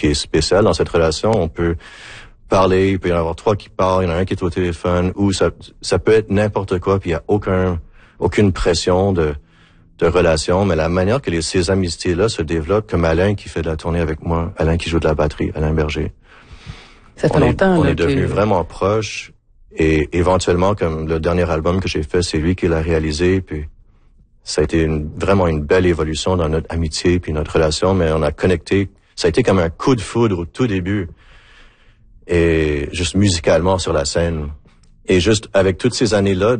qui est spécial dans cette relation. On peut parler, il peut y en avoir 3 qui parlent, il y en a un qui est au téléphone, ou ça peut être n'importe quoi, puis il y a aucune pression de relation, mais la manière que ces amitiés-là se développent, comme Alain qui fait de la tournée avec moi, Alain qui joue de la batterie, Alain Berger. Ça fait longtemps. On est devenus vraiment proches, et éventuellement, comme le dernier album que j'ai fait, c'est lui qui l'a réalisé, puis ça a été vraiment une belle évolution dans notre amitié puis notre relation, mais on a connecté. Ça a été comme un coup de foudre au tout début, et juste musicalement sur la scène. Et juste avec toutes ces années-là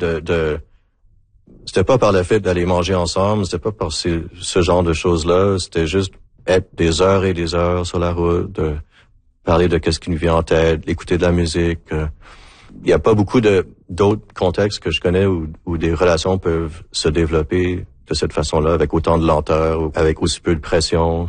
c'était pas par le fait d'aller manger ensemble, c'était pas par ce genre de choses-là, c'était juste être des heures et des heures sur la route, de parler de qu'est-ce qui nous vient en tête, écouter de la musique. Il y a pas beaucoup d'autres contextes que je connais où des relations peuvent se développer de cette façon-là, avec autant de lenteur, avec aussi peu de pression.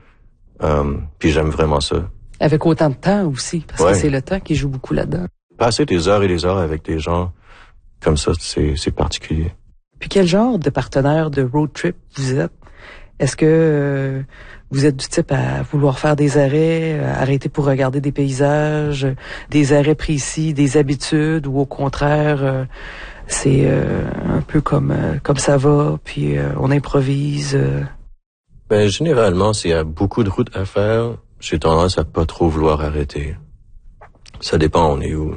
Puis j'aime vraiment ça. Avec autant de temps aussi, parce que c'est le temps qui joue beaucoup là-dedans. Passer des heures et des heures avec des gens comme ça, c'est particulier. Puis quel genre de partenaire de road trip vous êtes? Est-ce que vous êtes du type à vouloir faire des arrêts, arrêter pour regarder des paysages, des arrêts précis, des habitudes, ou au contraire, c'est un peu comme ça va, puis on improvise? Ben généralement, s'il y a beaucoup de routes à faire, j'ai tendance à pas trop vouloir arrêter. Ça dépend, on est où.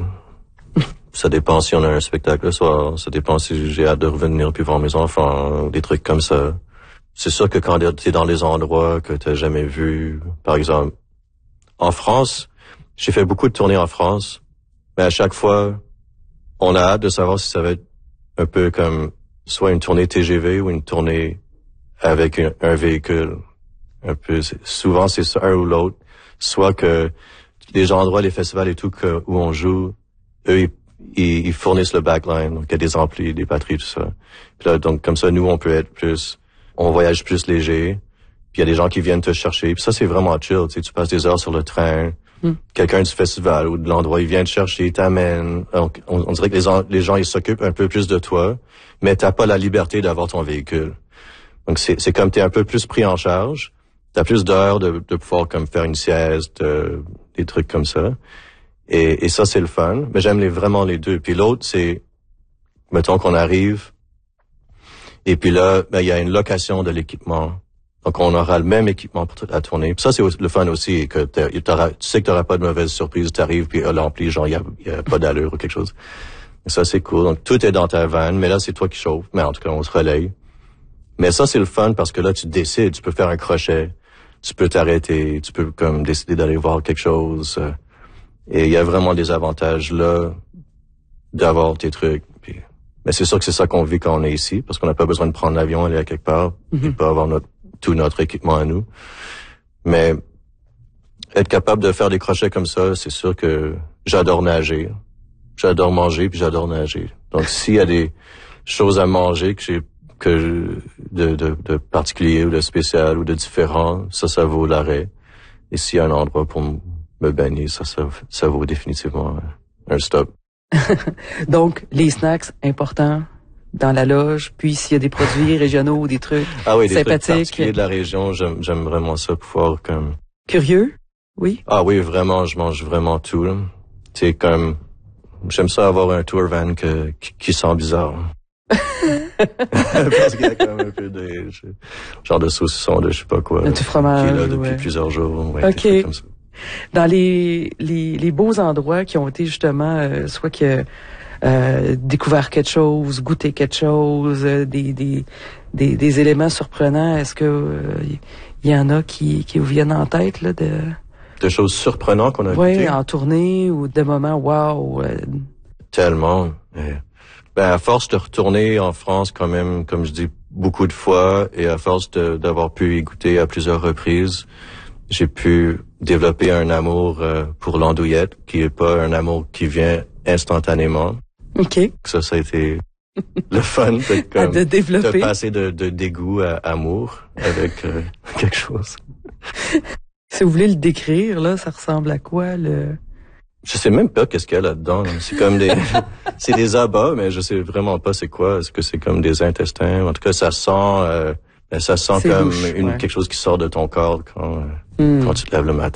Ça dépend si on a un spectacle le soir. Ça dépend si j'ai hâte de revenir puis voir mes enfants, des trucs comme ça. C'est sûr que quand t'es dans les endroits que t'as jamais vus, par exemple, en France, j'ai fait beaucoup de tournées en France, mais à chaque fois, on a hâte de savoir si ça va être un peu comme soit une tournée TGV ou une tournée avec un véhicule. Un peu, souvent c'est ça, un ou l'autre. Soit que les endroits, les festivals et tout où on joue, eux, ils fournissent le backline, donc il y a des amplis, des batteries, tout ça. Puis là, donc comme ça, nous, on voyage plus léger. Puis il y a des gens qui viennent te chercher. Puis ça, c'est vraiment chill. Tu passes des heures sur le train. Quelqu'un du festival ou de l'endroit, il vient te chercher, il t'amène. Donc, on dirait que les gens, ils s'occupent un peu plus de toi, mais t'as pas la liberté d'avoir ton véhicule. Donc c'est comme t'es un peu plus pris en charge. T'as plus d'heures de pouvoir comme faire une sieste, des trucs comme ça. Et ça, c'est le fun. Mais j'aime vraiment les deux. Puis l'autre, c'est, mettons qu'on arrive, et puis là, ben, il y a une location de l'équipement. Donc, on aura le même équipement pour toute la tournée. Puis ça, c'est le fun aussi, que tu sais que t'auras pas de mauvaise surprise. T'arrives, puis l'ampli, genre, il y a pas d'allure ou quelque chose. Et ça, c'est cool. Donc, tout est dans ta van, mais là, c'est toi qui chauffes. Mais en tout cas, on se relaye. Mais ça, c'est le fun parce que là, tu décides. Tu peux faire un crochet. Tu peux t'arrêter. Tu peux comme décider d'aller voir quelque chose. Et il y a vraiment des avantages là d'avoir tes trucs. Puis, mais c'est sûr que c'est ça qu'on vit quand on est ici, parce qu'on n'a pas besoin de prendre l'avion, aller à quelque part, et pas avoir tout notre équipement à nous. Mais être capable de faire des crochets comme ça, c'est sûr que j'adore nager, j'adore manger, puis j'adore nager. Donc s'il y a des choses à manger de particulier ou de spécial ou de différent, ça vaut l'arrêt. Et s'il y a un endroit pour me baigner, ça vaut définitivement un stop. Donc, les snacks, importants dans la loge, puis s'il y a des produits régionaux ou des trucs sympathiques. Des trucs particuliers de la région, j'aime vraiment ça, pouvoir comme... Curieux? Oui? Ah oui, vraiment, je mange vraiment tout. C'est comme... J'aime ça avoir un tour van qui sent bizarre. Parce qu'il y a comme un peu de... genre de saucisson, de je sais pas quoi. Du fromage, qui est là depuis plusieurs jours. Ouais, OK. Comme ça. Dans les beaux endroits qui ont été justement, soit que découvert quelque chose, goûté quelque chose, des éléments surprenants, est-ce que il y en a qui vous viennent en tête là de choses surprenantes qu'on a goûtées? Oui, en tournée ou de moments wow. Tellement. Ben à force de retourner en France quand même, comme je dis beaucoup de fois, et à force d'avoir pu y goûter à plusieurs reprises, j'ai pu développer un amour pour l'andouillette, qui est pas un amour qui vient instantanément. OK. Ça a été le fun de développer. De passer de dégoût à amour avec quelque chose. Si vous voulez le décrire, là, ça ressemble à quoi, le... Je sais même pas qu'est-ce qu'il y a là-dedans. C'est comme c'est des abats, mais je sais vraiment pas c'est quoi. Est-ce que c'est comme des intestins? En tout cas, ça sent comme louche, quelque chose qui sort de ton corps quand tu te lèves le matin.